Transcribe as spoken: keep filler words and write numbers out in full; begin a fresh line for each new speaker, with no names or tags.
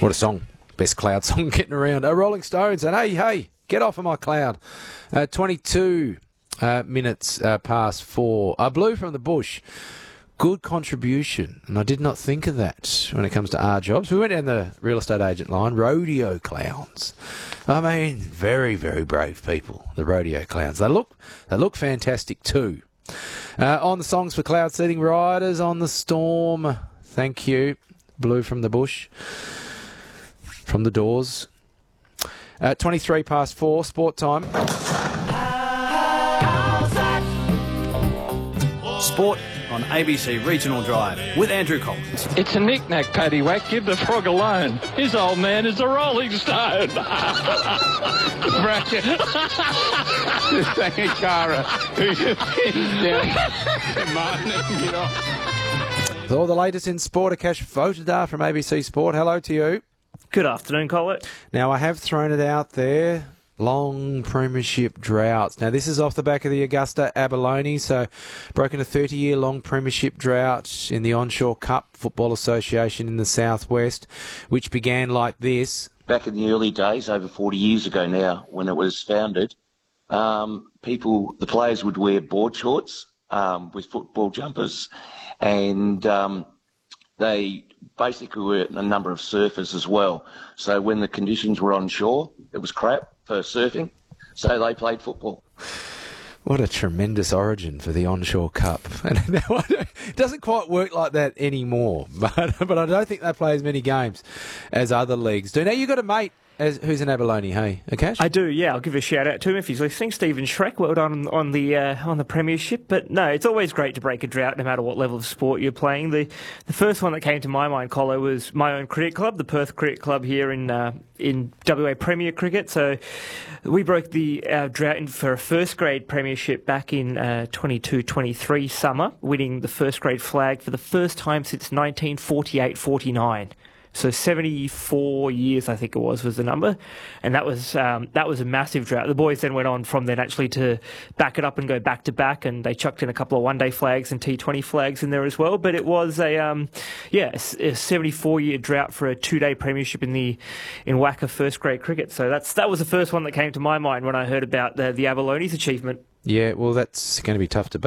What a song. Best cloud song getting around. Uh, Rolling Stones, and hey, hey, get off of my cloud. Uh, twenty-two uh, minutes uh, past four. Uh, Blue from the Bush. Good contribution, and I did not think of that when it comes to our jobs. We went down the real estate agent line, rodeo clowns. I mean, very, very brave people, the rodeo clowns. They look, they look fantastic too. Uh, on the songs for cloud seeding, Riders on the Storm. Thank you, Blue from the Bush. From the Doors. Uh, twenty-three past four, sport time.
Sport on A B C Regional Drive with Andrew Collins.
It's a knick-knack, paddywhack. Give the frog alone. His old man is a Rolling Stone. Bracket. Just sang a Cara. Who's your pin down? Martin, get off.
With all the latest in sport, Akash Votadar from A B C Sport. Hello to you.
Good afternoon, Collett.
Now, I have thrown it out there. Long premiership droughts. Now, this is off the back of the Augusta Abalone, so broken a thirty-year long premiership drought in the Onshore Cup Football Association in the southwest, which began like this.
Back in the early days, over forty years ago now, when it was founded, um, people, the players would wear board shorts um, with football jumpers, and um, they basically were a number of surfers as well. So when the conditions were on shore, it was crap for surfing, so they played football.
What a tremendous origin for the Onshore Cup. And now I don't, it doesn't quite work like that anymore, but but I don't think they play as many games as other leagues do. Now, you've got a mate as, who's in Abalone, hey, Akash?
I do, yeah. I'll give a shout out to him if he's listening. Stephen Schreck, well done on, on the uh, on the premiership. But no, it's always great to break a drought, no matter what level of sport you're playing. The the first one that came to my mind, Colo, was my own cricket club, the Perth Cricket Club here in uh, in W A Premier Cricket. So we broke the uh, drought in for a first grade premiership back in uh, twenty-two twenty-three summer, winning the first grade flag for the first time since nineteen forty-eight forty-nine. So seventy-four years, I think it was, was the number, and that was um, that was a massive drought. The boys then went on from then actually to back it up and go back to back, and they chucked in a couple of one-day flags and T twenty flags in there as well. But it was a um, yeah, a seventy-four year drought for a two-day premiership in the in W A C A first grade cricket. So that's that was the first one that came to my mind when I heard about the, the Abalone's achievement.
Yeah, well, that's going to be tough to beat.